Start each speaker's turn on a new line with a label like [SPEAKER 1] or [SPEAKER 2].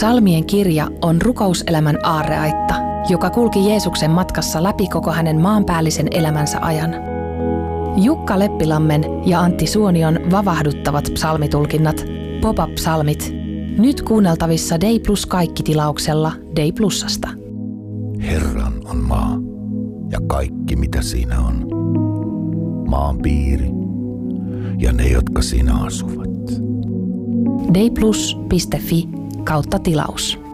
[SPEAKER 1] Psalmien kirja on rukouselämän aarreaitta, joka kulki Jeesuksen matkassa läpi koko hänen maanpäällisen elämänsä ajan. Jukka Leppilammen ja Antti Suonion vavahduttavat psalmitulkinnat, Pop-up-psalmit, nyt kuunneltavissa Day Plus Kaikki-tilauksella Day Plusasta.
[SPEAKER 2] Herran on maa ja kaikki mitä siinä on, maan piiri ja ne jotka siinä asuvat.
[SPEAKER 1] dayplus.fi/tilaus.